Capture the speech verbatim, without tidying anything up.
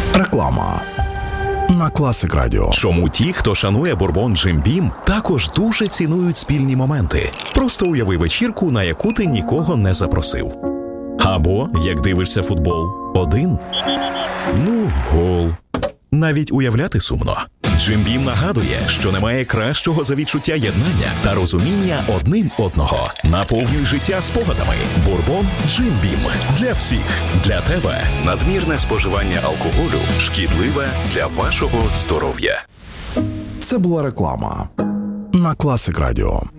Реклама на Класик Радіо. Чому ті, хто шанує бурбон Джим Бім, також дуже цінують спільні моменти? Просто уяви вечірку, на яку ти нікого не запросив. Або, як дивишся футбол, один. Ну, гол. Навіть уявляти сумно. Джим Бім нагадує, що немає кращого за відчуття єднання та розуміння одним одного. Наповнюй життя спогадами. Бурбон Джим Бім. Для всіх. Для тебе. Надмірне споживання алкоголю шкідливе для вашого здоров'я. Це була реклама на Класик Радіо.